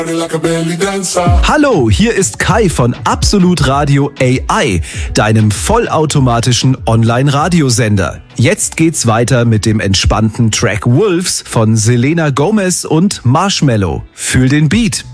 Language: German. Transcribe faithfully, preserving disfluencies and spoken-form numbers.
Hallo, hier ist Kai von Absolut Radio A I, deinem vollautomatischen Online-Radiosender. Jetzt geht's weiter mit dem entspannten Track Wolves von Selena Gomez und Marshmello. Fühl den Beat.